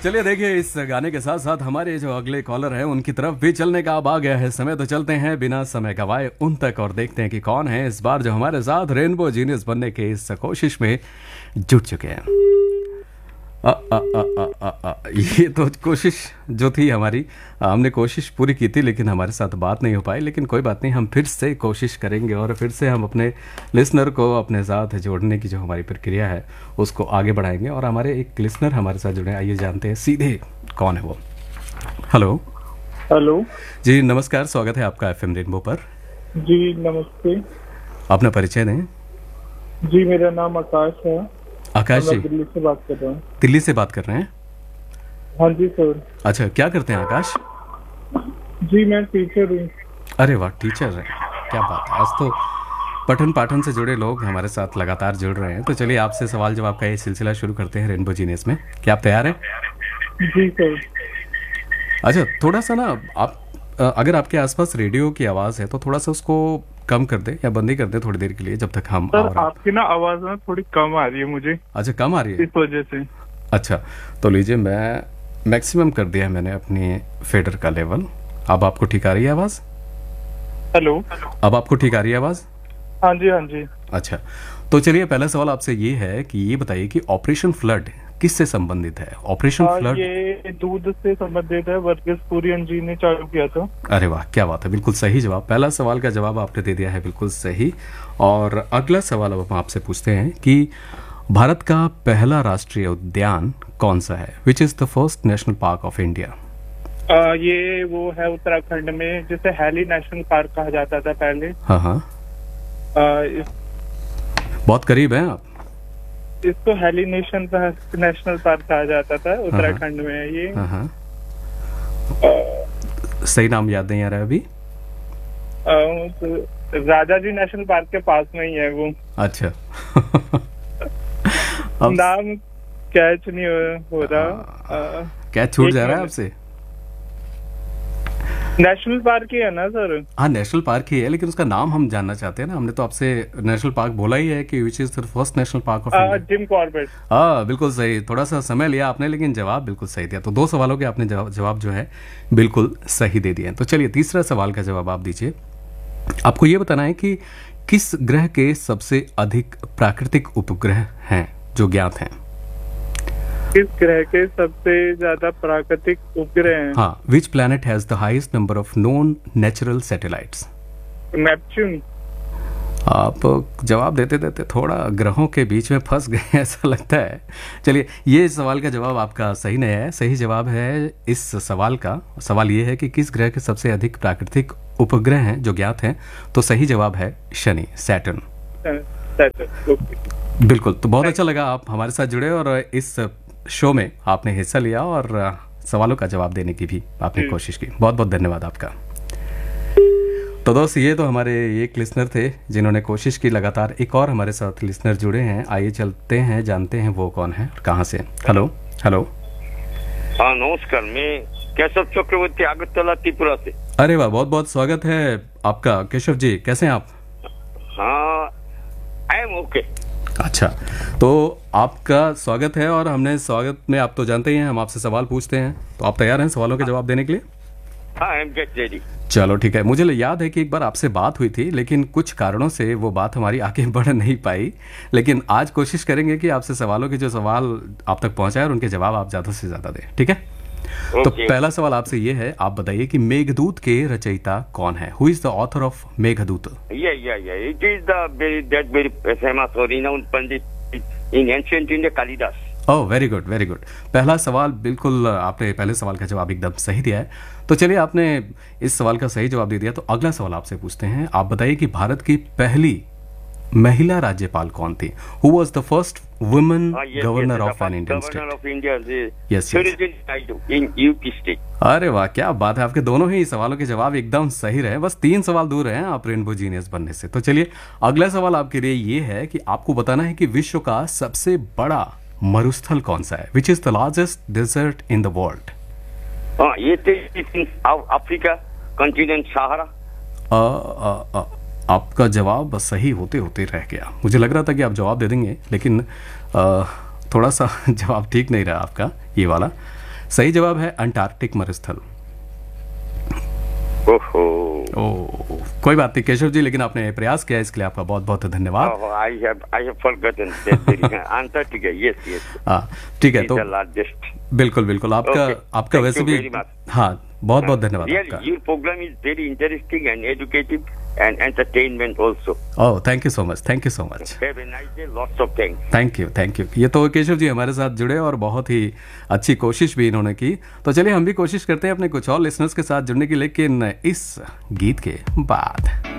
चलिए देखिए, इस गाने के साथ साथ हमारे जो अगले कॉलर हैं उनकी तरफ भी चलने का अब आ गया है समय। तो चलते हैं बिना समय गवाए उन तक और देखते हैं कि कौन है इस बार जो हमारे साथ रेनबो जीनियस बनने के इस कोशिश में जुट चुके हैं। ये तो कोशिश जो थी हमारी, हमने कोशिश पूरी की थी लेकिन हमारे साथ बात नहीं हो पाई। लेकिन कोई बात नहीं, हम फिर से कोशिश करेंगे और फिर से हम अपने लिसनर को अपने साथ जोड़ने की जो हमारी प्रक्रिया है उसको आगे बढ़ाएंगे। और हमारे एक लिसनर हमारे साथ जुड़े, आइए जानते हैं सीधे कौन है वो। हेलो। हेलो जी नमस्कार, स्वागत है आपका एफएम रेनबो पर। जी नमस्ते। अपना परिचय दें। जी मेरा नाम आकाश है। आकाश जी, मैं दिल्ली से बात कर रहा हूँ। दिल्ली से बात कर रहे हैं? हाँ जी सर। अच्छा, क्या करते हैं आकाश? जी मैं टीचर हूँ। अरे वाह, टीचर है, क्या बात है। आज तो पठन पाठन से जुड़े लोग हमारे साथ लगातार जुड़ रहे हैं। तो चलिए आपसे सवाल जवाब का ये सिलसिला शुरू करते हैं रेनबो जीनियस में। क्या आप तैयार हैं? जी सर। अच्छा, थोड़ा सा ना आप अगर आपके आसपास रेडियो की आवाज़ है तो थोड़ा सा उसको कम कर दें या बंद ही कर दें थोड़ी देर के लिए, जब तक हम सर आपकी ना आवाज ना थोड़ी कम आ रही है मुझे। अच्छा, कम आ रही है इस वजह से। अच्छा, तो लीजिए, मैं मैक्सिमम कर दिया है मैंने अपनी फेडर का लेवल। अब आपको ठीक आ रही है आवाज़? हेलो। अब आपको ठीक आ रही है आवाज़? हाँ जी हाँ जी। अच्छा, तो चलिए पहला सवाल आपसे ये है कि ये बताइए कि ऑपरेशन फ्लड किससे संबंधित है? ऑपरेशन फ्लड ये दूध से संबंधित है, वर्गीस कुरियन जी ने चालू किया था। अरे वाह, क्या बात है, बिल्कुल सही जवाब। पहला सवाल का जवाब आपने दे दिया है बिल्कुल सही। और अगला सवाल अब हम आपसे पूछते हैं कि भारत का पहला राष्ट्रीय उद्यान कौन सा है? Which is the first national park of India? ये वो है उत्तराखंड में, जिसे हैली नेशनल पार्क कहा जाता था पहले। हाँ हाँ, बहुत करीब हैं आप। इसको हैली नेशनल पार्क कहा जाता था, उत्तराखंड में है ये। हाँ हाँ, सही नाम याद नहीं आ रहा है अभी। राजा जी नेशनल पार्क के पास में ही है वो। अच्छा नाम कैच नहीं हो रहा। क्या छूट जा रहा है आपसे? नेशनल पार्क ही है ना सर? हाँ, नेशनल पार्क ही है, लेकिन उसका नाम हम जानना चाहते हैं ना। हमने तो आपसे नेशनल पार्क बोला ही है कि which is the first national park of India. Jim Corbett. हाँ बिल्कुल सही। थोड़ा सा समय लिया आपने लेकिन जवाब बिल्कुल सही दिया। तो दो सवालों के आपने जवाब जो है बिल्कुल सही दे दिए। तो चलिए तीसरा सवाल का जवाब आप दीजिए। आपको ये बताना है कि किस ग्रह के सबसे अधिक प्राकृतिक उपग्रह हैं जो ज्ञात हैं? किस ग्रह के सबसे ज्यादा प्राकृतिक उपग्रह हैं? हाँ, which planet has the highest number of known natural satellites? Neptune. आप जवाब देते देते थोड़ा ग्रहों के बीच में फंस गए ऐसा लगता है। चलिए, ये सवाल का जवाब आपका सही नहीं है। सही जवाब है इस सवाल ये है कि किस ग्रह के सबसे अधिक प्राकृतिक उपग्रह हैं जो ज्ञात हैं। तो सही जवाब है शनि, सैटर्न। बिल्कुल। तो बहुत अच्छा लगा आप हमारे साथ जुड़े और इस शो में आपने हिस्सा लिया और सवालों का जवाब देने की भी आपने कोशिश की। बहुत बहुत धन्यवाद आपका। तो दोस्त, ये तो हमारे एक लिसनर थे जिन्होंने कोशिश की लगातार। एक और हमारे साथ लिसनर जुड़े हैं, आइए चलते हैं, जानते हैं वो कौन है और कहाँ से। हेलो। हेलो। हाँ नमस्कार, मैं केशव चक्रवर्ती अगरतला त्रिपुरा से। अरे वाह, बहुत बहुत स्वागत है आपका केशव जी। कैसे हैं आप? हाँ, आई एम ओके। अच्छा, तो आपका स्वागत है। और हमने स्वागत में, आप तो जानते ही हैं, हम आपसे सवाल पूछते हैं, तो आप तैयार हैं सवालों के जवाब देने के लिए? हाँ, आई एम गेट रेडी। चलो ठीक है। मुझे याद है कि एक बार आपसे बात हुई थी लेकिन कुछ कारणों से वो बात हमारी आगे बढ़ नहीं पाई। लेकिन आज कोशिश करेंगे कि आपसे सवालों के जो सवाल आप तक पहुंचाए और उनके जवाब आप ज्यादा से ज्यादा दें, ठीक है? तो पहला सवाल आपसे ये है, आप बताइए कि मेघदूत के रचयिता कौन है? Who is the author of Meghdoot? It is the very famous और रिनाउंड पंडित इन एंशिएंट इंडिया, कालिदास। ओह, वेरी गुड वेरी गुड। पहला सवाल बिल्कुल, आपने पहले सवाल का जवाब एकदम सही दिया है। तो चलिए, आपने इस सवाल का सही जवाब दे दिया। तो अगला सवाल आपसे पूछते हैं। आप बताइए कि भारत की पहली महिला राज्यपाल कौन थी? Who was the first woman governor of an Indian state? Governor of India yes in UP state. अरे वाह, क्या बात है। आपके दोनों ही सवालों के जवाब एकदम सही रहे। बस 3 सवाल दूर हैं आप रेनबो जीनियस बनने से। तो चलिए, अगला सवाल आपके लिए ये है कि आपको बताना है कि विश्व का सबसे बड़ा मरुस्थल कौन सा है? Which is the largest desert in the world? ये अफ्रीका कॉन्टिनेंट सहारा। आपका जवाब सही होते होते रह गया। मुझे लग रहा था कि आप जवाब दे देंगे लेकिन थोड़ा सा जवाब ठीक नहीं रहा आपका ये वाला। सही जवाब है अंटार्कटिक मरुस्थल। ओहो, कोई बात नहीं केशव जी, लेकिन आपने प्रयास किया, इसके लिए आपका बहुत बहुत धन्यवाद। I have forgotten that Antarctica, yes yes, ठीक है, तो लार्जेस्ट, बिल्कुल बिल्कुल, आपका वैसे भी, हाँ बहुत बहुत धन्यवाद आपका। Your programme is very interesting and educative and entertainment also. Oh, thank you so much. Thank you so much. Have a nice day. Lots of thanks. Thank you, thank you. ये तो केशव जी हमारे साथ जुड़े और बहुत ही अच्छी कोशिश भी इन्होंने की। तो चलिए हम भी कोशिश करते हैं अपने कुछ और लिसनर्स के साथ जुड़ने की, लेकिन इस गीत के बाद।